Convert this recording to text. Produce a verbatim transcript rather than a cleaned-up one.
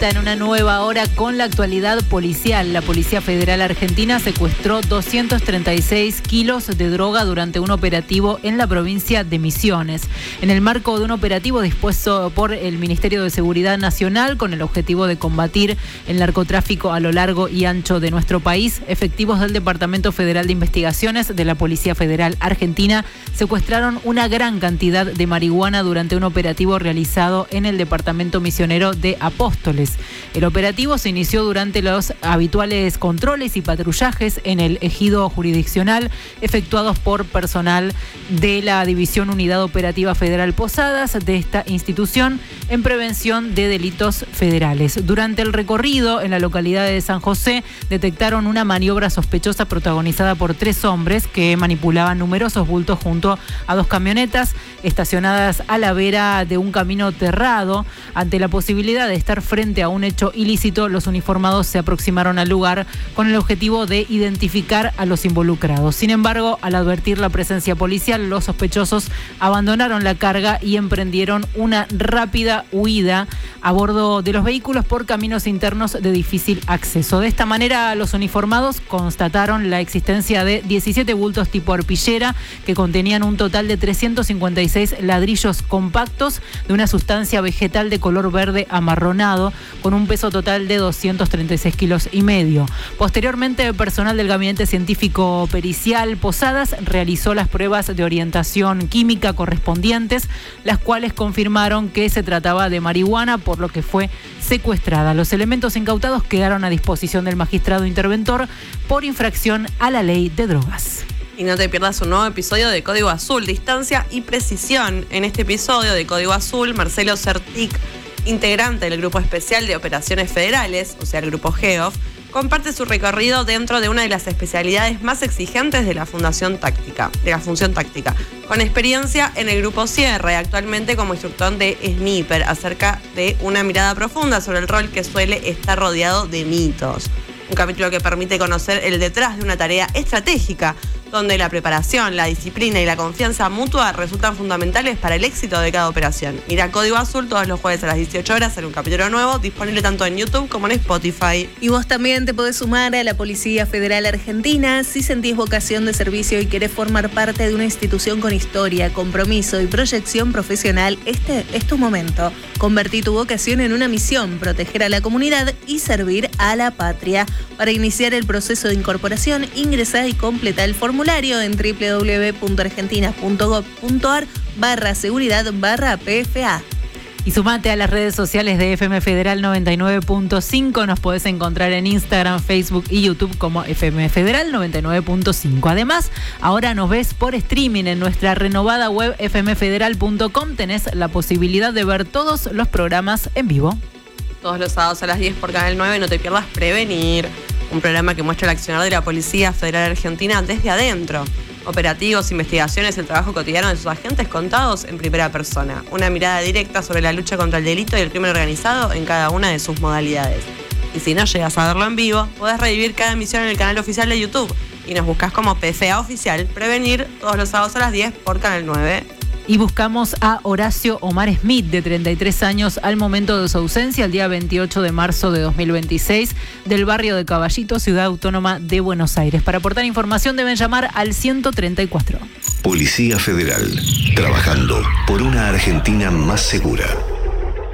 conecta en una nueva hora con la actualidad policial. La Policía Federal Argentina secuestró doscientos treinta y seis kilos de droga durante un operativo en la provincia de Misiones. En el marco de un operativo dispuesto por el Ministerio de Seguridad Nacional con el objetivo de combatir el narcotráfico a lo largo y ancho de nuestro país, efectivos del Departamento Federal de Investigaciones de la Policía Federal Argentina secuestraron una gran cantidad de marihuana durante un operativo realizado en el departamento misionero de Apóstoles. El operativo se inició durante los habituales controles y patrullajes en el ejido jurisdiccional efectuados por personal de la División Unidad Operativa Federal Posadas de esta institución en prevención de delitos federales. Durante el recorrido en la localidad de San José detectaron una maniobra sospechosa protagonizada por tres hombres que manipulaban numerosos bultos junto a dos camionetas estacionadas a la vera de un camino terrado. Ante la posibilidad de estar frente a un hecho ilícito, los uniformados se aproximaron al lugar con el objetivo de identificar a los involucrados. Sin embargo, al advertir la presencia policial, los sospechosos abandonaron la carga y emprendieron una rápida huida a bordo de los vehículos por caminos internos de difícil acceso. De esta manera, los uniformados constataron la existencia de diecisiete bultos tipo arpillera que contenían un total de trescientos cincuenta y seis ladrillos compactos de una sustancia vegetal de color verde amarronado con un peso total de doscientos treinta y seis kilos y medio. Posteriormente, el personal del Gabinete Científico Pericial Posadas realizó las pruebas de orientación química correspondientes, las cuales confirmaron que se trataba de marihuana, por lo que fue secuestrada. Los elementos incautados quedaron a disposición del magistrado interventor por infracción a la ley de drogas. Y no te pierdas un nuevo episodio de Código Azul, Distancia y Precisión. En este episodio de Código Azul, Marcelo Certic, integrante del Grupo Especial de Operaciones Federales, o sea, el Grupo GEOF, comparte su recorrido dentro de una de las especialidades más exigentes de la Fundación Táctica, de la Función Táctica, con experiencia en el Grupo Cierre, actualmente como instructor de Sniper, acerca de una mirada profunda sobre el rol que suele estar rodeado de mitos. Un capítulo que permite conocer el detrás de una tarea estratégica, donde la preparación, la disciplina y la confianza mutua resultan fundamentales para el éxito de cada operación. Mira Código Azul todos los jueves a las dieciocho horas en un capítulo nuevo, disponible tanto en YouTube como en Spotify. Y vos también te podés sumar a la Policía Federal Argentina si sentís vocación de servicio y querés formar parte de una institución con historia, compromiso y proyección profesional. Este es tu momento. Convertí tu vocación en una misión, proteger a la comunidad y servir a la patria. Para iniciar el proceso de incorporación, ingresá y completa el formulario en doble u doble u doble u punto argentina punto gov punto ar barra seguridad barra P F A. Y sumate a las redes sociales de F M Federal noventa y nueve punto cinco. Nos podés encontrar en Instagram, Facebook y YouTube como F M Federal noventa y nueve punto cinco. Además, ahora nos ves por streaming en nuestra renovada web f m federal punto com. Tenés la posibilidad de ver todos los programas en vivo. Todos los sábados a las diez por Canal nueve, no te pierdas Prevenir, un programa que muestra el accionar de la Policía Federal Argentina desde adentro. Operativos, investigaciones, el trabajo cotidiano de sus agentes contados en primera persona. Una mirada directa sobre la lucha contra el delito y el crimen organizado en cada una de sus modalidades. Y si no llegas a verlo en vivo, podés revivir cada emisión en el canal oficial de YouTube. Y nos buscás como P F A Oficial Prevenir todos los sábados a las diez por Canal nueve. Y buscamos a Horacio Omar Smith, de treinta y tres años, al momento de su ausencia, el día veintiocho de marzo de dos mil veintiséis, del barrio de Caballito, Ciudad Autónoma de Buenos Aires. Para aportar información deben llamar al ciento treinta y cuatro. Policía Federal, trabajando por una Argentina más segura.